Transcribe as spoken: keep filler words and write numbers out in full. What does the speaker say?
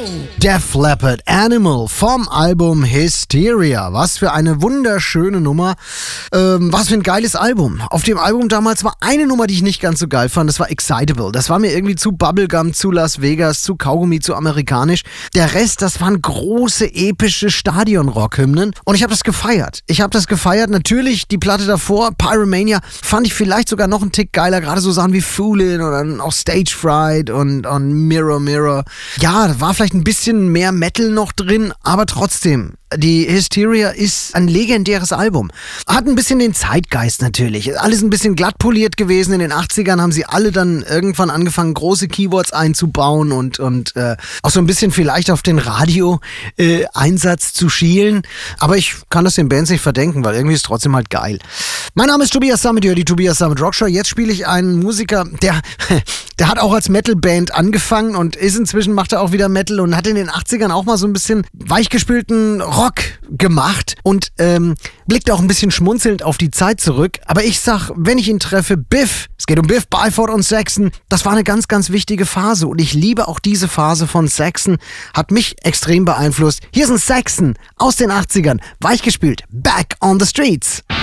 Def Leppard, Animal vom Album Hysteria. Was für eine wunderschöne Nummer. Ähm, was für ein geiles Album. Auf dem Album damals war eine Nummer, die ich nicht ganz so geil fand. Das war Excitable. Das war mir irgendwie zu Bubblegum, zu Las Vegas, zu Kaugummi, zu amerikanisch. Der Rest, das waren große, epische Stadion-Rock-Hymnen. Und ich habe das gefeiert. Ich habe das gefeiert. Natürlich die Platte davor, Pyromania, fand ich vielleicht sogar noch einen Tick geiler. Gerade so Sachen wie Foolin' oder auch Stage Fright und, und Mirror Mirror. Ja, da war vielleicht ein bisschen mehr Metal noch drin, aber trotzdem. Die Hysteria ist ein legendäres Album. Hat ein bisschen den Zeitgeist natürlich. Alles ein bisschen glatt poliert gewesen. In den achtzigern haben sie alle dann irgendwann angefangen, große Keywords einzubauen und, und äh, auch so ein bisschen vielleicht auf den Radio-Einsatz äh, zu schielen. Aber ich kann das den Bands nicht verdenken, weil irgendwie ist es trotzdem halt geil. Mein Name ist Tobias Sammet, die Tobias Sammet Rockshow. Jetzt spiele ich einen Musiker, der, der hat auch als Metal-Band angefangen und ist inzwischen, macht er auch wieder Metal und hat in den achtzigern auch mal so ein bisschen weichgespülten Rock gemacht und ähm, blickt auch ein bisschen schmunzelnd auf die Zeit zurück. Aber ich sag, wenn ich ihn treffe, Biff, es geht um Biff Byford und Saxon, das war eine ganz, ganz wichtige Phase und ich liebe auch diese Phase von Saxon, hat mich extrem beeinflusst. Hier ist ein Saxon aus den achtzigern, weichgespült, Back on the Streets.